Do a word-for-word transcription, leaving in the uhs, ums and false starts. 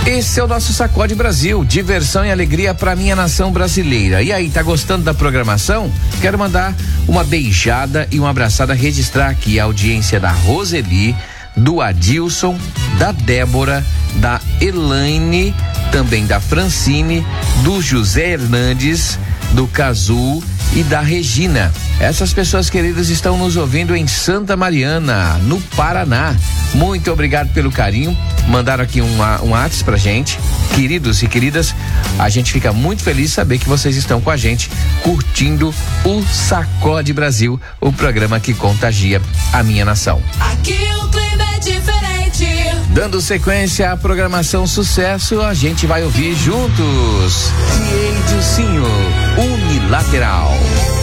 Esse é o nosso Sacode Brasil, diversão e alegria para minha nação brasileira. E aí, tá gostando da programação? Quero mandar uma beijada e uma abraçada, registrar aqui a audiência da Roseli, do Adilson, da Débora, da Elaine, também da Francine, do José Hernandes, do Cazu e da Regina. Essas pessoas queridas estão nos ouvindo em Santa Mariana, no Paraná. Muito obrigado pelo carinho. Mandaram aqui um, um WhatsApp pra gente. Queridos e queridas, a gente fica muito feliz de saber que vocês estão com a gente, curtindo o Sacode Brasil, o programa que contagia a minha nação. Aqui o clima é diferente. Dando sequência à programação Sucesso, a gente vai ouvir juntos Dilcinho, Unilateral.